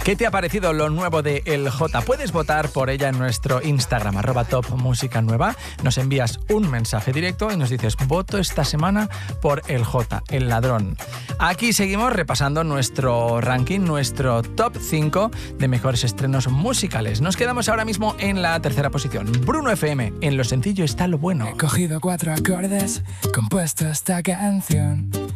¿Qué te ha parecido lo nuevo de El J? Puedes votar por ella en nuestro Instagram, @topmusicanueva. Nos envías un mensaje directo y nos dices: voto esta semana por El J, el ladrón. Aquí seguimos repasando nuestro ranking, nuestro top 5 de mejores estrenos musicales. Nos quedamos ahora mismo en la tercera posición. Bruno FM, en lo sencillo está lo bueno. He cogido 4 acordes, compuesto esta canción.